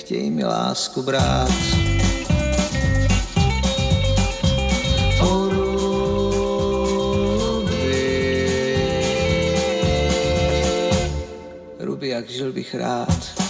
nechtěj mi lásku brát. O Ruby, jak žil bych rád.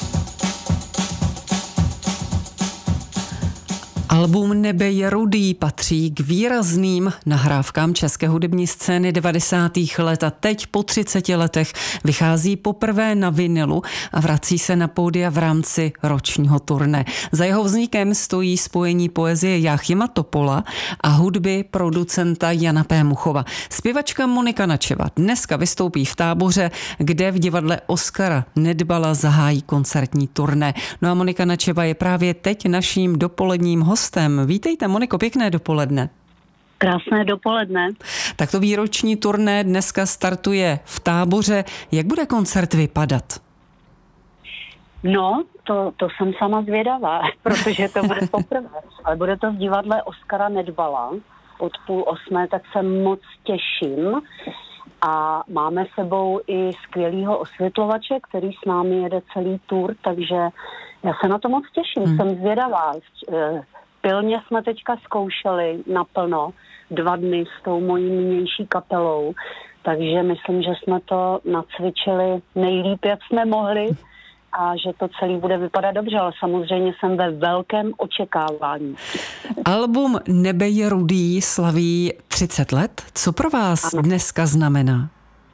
Album Nebe je rudý patří k výrazným nahrávkám české hudební scény 90. let a teď po 30 letech vychází poprvé na vinilu a vrací se na pódia v rámci ročního turné. Za jeho vznikem stojí spojení poezie Jáchyma Topola a hudby producenta Jana P. Muchova. Zpěvačka Monika Načeva dneska vystoupí v Táboře, kde v divadle Oskara Nedbala zahájí koncertní turné. No a Monika Načeva je právě teď naším dopoledním hostem. Vítejte, Moniko, pěkné dopoledne. Krásné dopoledne. Tak to výroční turné dneska startuje v Táboře. Jak bude koncert vypadat? No, to jsem sama zvědavá, protože to bude poprvé. Ale bude to v divadle Oskara Nedbala od 7:30, tak se moc těším. A máme sebou i skvělýho osvětlovače, který s námi jede celý tour, takže já se na to moc těším. Jsem zvědavá. Pilně jsme teďka zkoušeli naplno 2 dny s tou mojí nynější kapelou, takže myslím, že jsme to nacvičili nejlíp, jak jsme mohli a že to celý bude vypadat dobře, ale samozřejmě jsem ve velkém očekávání. Album Nebe je rudý slaví 30 let. Co pro vás dneska znamená?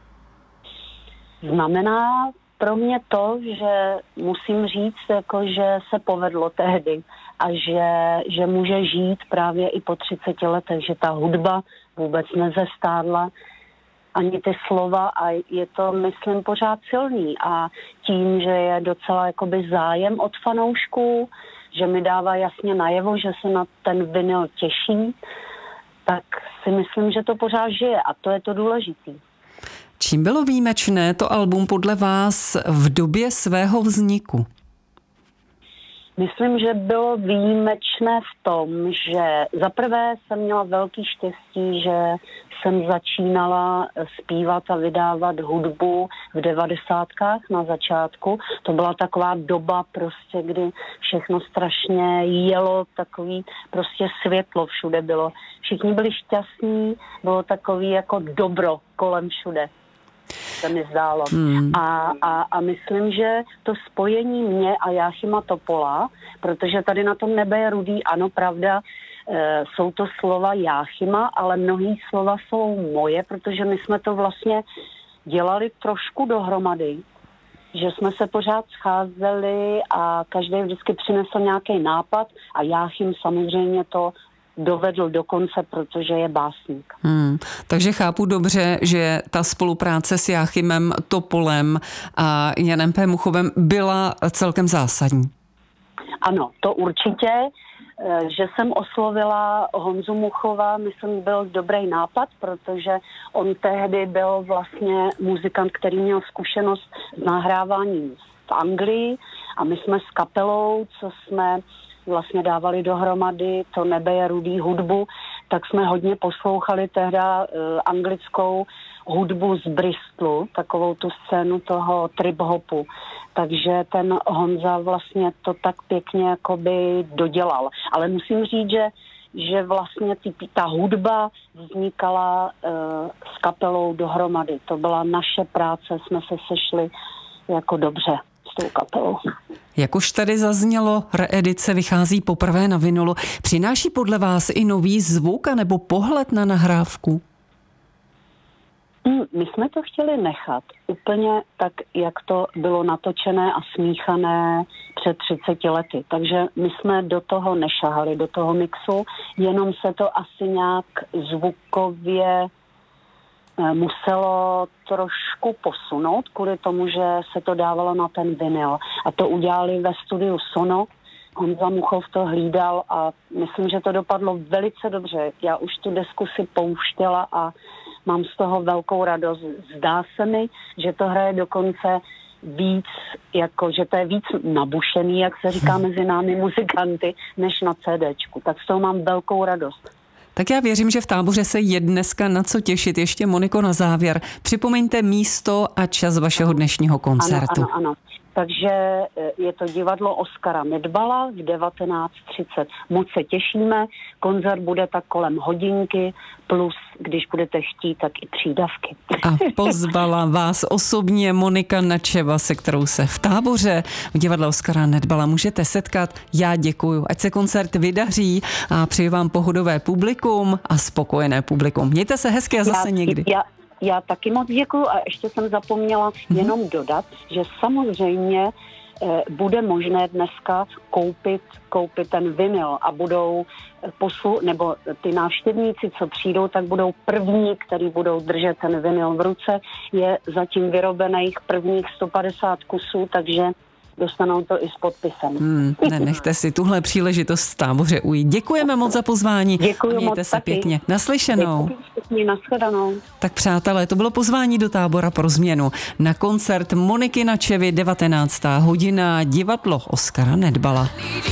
Znamená pro mě to, že musím říct, jako, že se povedlo tehdy a že může žít právě i po 30 letech, že ta hudba vůbec nezestárla, ani ty slova a je to, myslím, pořád silný a tím, že je docela jakoby zájem od fanoušků, že mi dává jasně najevo, že se na ten vinyl těší, tak si myslím, že to pořád žije a to je to důležitý. Čím bylo výjimečné to album podle vás v době svého vzniku? Myslím, že bylo výjimečné v tom, že zaprvé jsem měla velký štěstí, že jsem začínala zpívat a vydávat hudbu v 90. na začátku. To byla taková doba prostě, kdy všechno strašně jelo, takový prostě světlo všude bylo. Všichni byli šťastní, bylo takový jako dobro kolem všude. Se mi zdálo. A myslím, že to spojení mě a Jáchyma Topola, protože tady na tom Nebe je rudý, ano, pravda, jsou to slova Jáchyma, ale mnohý slova jsou moje, protože my jsme to vlastně dělali trošku dohromady, že jsme se pořád scházeli a každý vždycky přinesl nějaký nápad a Jáchym samozřejmě to dovedl do konce, protože je básník. Takže chápu dobře, že ta spolupráce s Jáchymem Topolem a Janem P. Muchovem byla celkem zásadní. Ano, to určitě. Že jsem oslovila Honzu Muchova, myslím, byl dobrý nápad, protože on tehdy byl vlastně muzikant, který měl zkušenost s nahráváním v Anglii a my jsme s kapelou, co jsme vlastně dávali dohromady to Nebe je rudý hudbu, tak jsme hodně poslouchali tehda anglickou hudbu z Bristolu, takovou tu scénu toho trip-hopu. Takže ten Honza vlastně to tak pěkně jakoby dodělal. Ale musím říct, že vlastně ta hudba vznikala s kapelou dohromady. To byla naše práce, jsme se sešli jako dobře s tou kapelou. Jak už tady zaznělo, reedice vychází poprvé na vinylu. Přináší podle vás i nový zvuk anebo pohled na nahrávku? My jsme to chtěli nechat úplně tak, jak to bylo natočené a smíchané před 30 lety. Takže my jsme do toho nešahali, do toho mixu, jenom se to asi nějak zvukově muselo trošku posunout kvůli tomu, že se to dávalo na ten vinyl. A to udělali ve studiu Sono. Honza Muchov to hlídal a myslím, že to dopadlo velice dobře. Já už tu desku si pouštěla a mám z toho velkou radost. Zdá se mi, že to hraje dokonce víc, jako, že to je víc nabušený, jak se říká mezi námi muzikanty, než na CDčku. Tak z toho mám velkou radost. Tak já věřím, že v Táboře se je dneska na co těšit. Ještě, Moniko, na závěr. Připomeňte místo a čas vašeho dnešního koncertu. Ano. takže je to divadlo Oskara Nedbala v 19:30. Moc se těšíme, koncert bude tak kolem hodinky, plus, když budete chtít, tak i přídavky. A pozvala vás osobně Monika Načeva, se kterou se v Táboře v divadle Oskara Nedbala můžete setkat. Já děkuju, ať se koncert vydaří a přeji vám pohodové publikum a spokojené publikum. Mějte se hezky a zase někdy. Já taky moc děkuju a ještě jsem zapomněla jenom dodat, že samozřejmě bude možné dneska koupit ten vinyl a budou nebo ty návštěvníci, co přijdou, tak budou první, který budou držet ten vinyl v ruce. Je zatím vyrobených prvních 150 kusů, takže dostanou to i s podpisem. Nenechte si tuhle příležitost v Táboře ujít. Děkujeme moc za pozvání. Děkuji moc. Mějte se pěkně. Naslyšenou. Nashledanou. Tak přátelé, to bylo pozvání do Tábora pro změnu na koncert Moniky Načevy, 19. hodina, divadlo Oskara Nedbala.